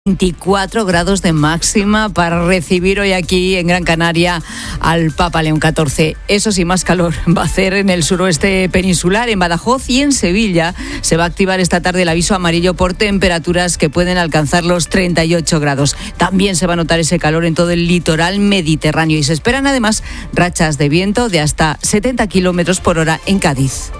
24 grados de máxima para recibir hoy aquí en Gran Canaria al Papa León XIV. Eso sí, más calor va a hacer en el suroeste peninsular, en Badajoz y en Sevilla. Se va a activar esta tarde el aviso amarillo por temperaturas que pueden alcanzar los 38 grados. También se va a notar ese calor en todo el litoral mediterráneo y se esperan además rachas de viento de hasta 70 kilómetros por hora en Cádiz.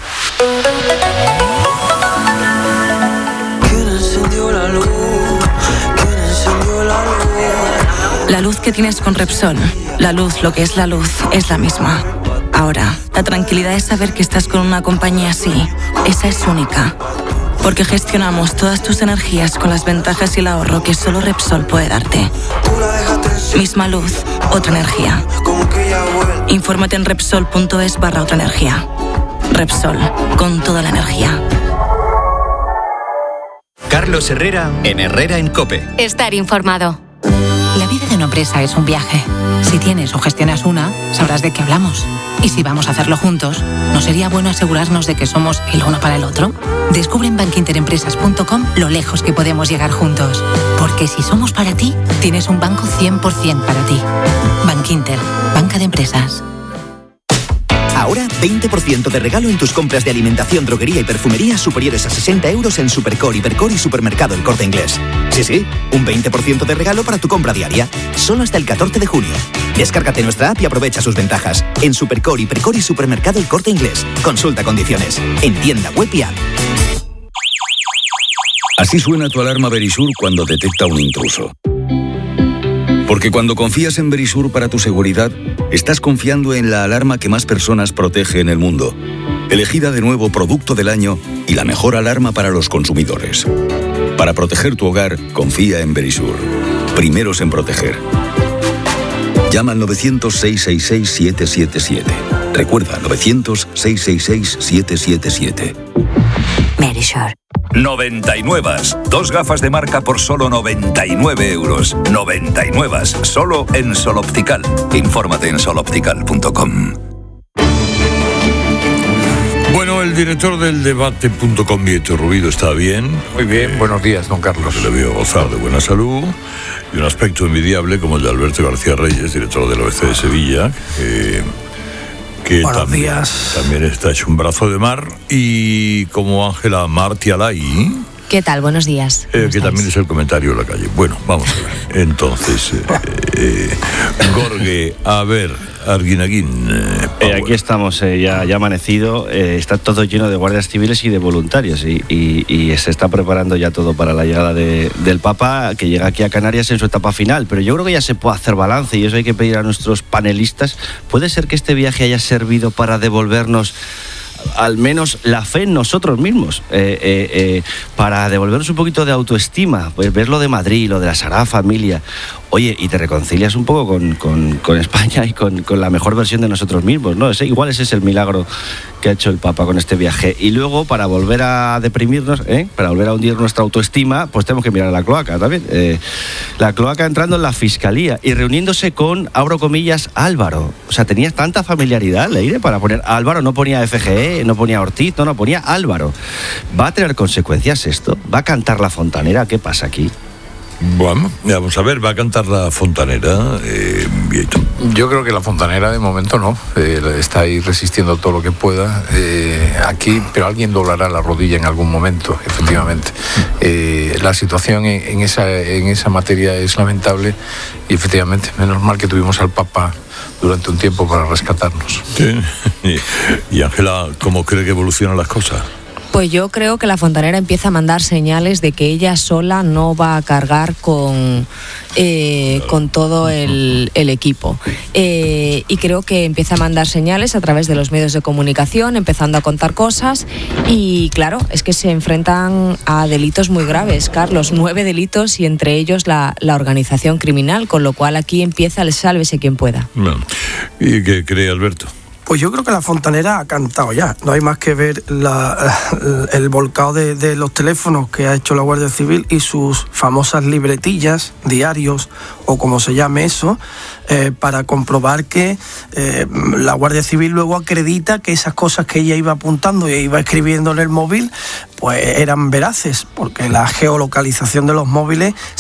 La luz que tienes con Repsol, la luz, lo que es la luz, es la misma. Ahora, la tranquilidad es saber que estás con una compañía así. Esa es única. Porque gestionamos todas tus energías con las ventajas y el ahorro que solo Repsol puede darte. Misma luz, otra energía. Infórmate en Repsol.es/otra energía. Repsol, con toda la energía. Carlos Herrera, en Herrera en COPE. Estar informado. La vida de una empresa es un viaje. Si tienes o gestionas una, sabrás de qué hablamos. Y si vamos a hacerlo juntos, ¿no sería bueno asegurarnos de que somos el uno para el otro? Descubre en bankinterempresas.com lo lejos que podemos llegar juntos. Porque si somos para ti, tienes un banco 100% para ti. Bankinter, banca de empresas. Ahora 20% de regalo en tus compras de alimentación, droguería y perfumería superiores a 60 euros en Supercore, Hipercore y Supermercado El Corte Inglés. Sí, un 20% de regalo para tu compra diaria. Solo hasta el 14 de junio. Descárgate nuestra app y aprovecha sus ventajas. En Supercore, Hipercore y Supermercado El Corte Inglés. Consulta condiciones. En tienda web y app. Así suena tu alarma Verisur cuando detecta un intruso. Porque cuando confías en Verisur para tu seguridad, estás confiando en la alarma que más personas protege en el mundo. Elegida de nuevo Producto del Año y la mejor alarma para los consumidores. Para proteger tu hogar, confía en Verisur. Primeros en proteger. Llama al 900-666-777. Recuerda, 900-666-777. Verisur. 99. 2 gafas de marca por solo 99 euros. 99. Solo en Sol Optical. Infórmate en soloptical.com. Bueno, el director del debate.com, Vieto Rubido, está bien. Muy bien, buenos días, don Carlos. Se le vio gozar de buena salud y un aspecto envidiable como el de Alberto García Reyes, director del OBC de Sevilla, que también está hecho un brazo de mar, y como Ángela Martialay. ¿Qué tal? Buenos días. Que también es el comentario de la calle. Bueno, vamos a ver. Entonces, Gorge, a ver, Arguinaguín. Aquí estamos, ya amanecido. Está todo lleno de guardias civiles y de voluntarios. Y se está preparando ya todo para la llegada del Papa, que llega aquí a Canarias en su etapa final. Pero yo creo que ya se puede hacer balance, y eso hay que pedir a nuestros panelistas. ¿Puede ser que este viaje haya servido para devolvernos al menos la fe en nosotros mismos, para devolvernos un poquito de autoestima? Pues ves lo de Madrid, lo de la Sagrada Familia, oye, y te reconcilias un poco con España y con la mejor versión de nosotros mismos, ¿no? Igual ese es el milagro que ha hecho el Papa con este viaje. Y luego, para volver a deprimirnos, para volver a hundir nuestra autoestima, pues tenemos que mirar a la cloaca también. La cloaca entrando en la Fiscalía y reuniéndose con, abro comillas, Álvaro. O sea, tenía tanta familiaridad, Leire, para poner Álvaro. No ponía FGE, no ponía Ortiz, no ponía Álvaro. ¿Va a tener consecuencias esto? ¿Va a cantar la fontanera? ¿Qué pasa aquí? Bueno, vamos a ver, va a cantar la fontanera, Vieto. Yo creo que la fontanera de momento no, está ahí resistiendo todo lo que pueda aquí, pero alguien doblará la rodilla en algún momento, efectivamente. La situación en esa materia es lamentable y efectivamente, menos mal que tuvimos al Papa durante un tiempo para rescatarnos. Sí. Y Ángela, ¿cómo cree que evolucionan las cosas? Pues yo creo que la fontanera empieza a mandar señales de que ella sola no va a cargar con todo el equipo. Y creo que empieza a mandar señales a través de los medios de comunicación, empezando a contar cosas. Y claro, es que se enfrentan a delitos muy graves, Carlos, 9 delitos, y entre ellos la organización criminal, con lo cual aquí empieza el sálvese quien pueda. Bueno, ¿y qué cree Alberto? Pues yo creo que la fontanera ha cantado ya. No hay más que ver el volcado de los teléfonos que ha hecho la Guardia Civil y sus famosas libretillas, diarios o como se llame eso, para comprobar que la Guardia Civil luego acredita que esas cosas que ella iba apuntando y iba escribiendo en el móvil pues eran veraces, porque la geolocalización de los móviles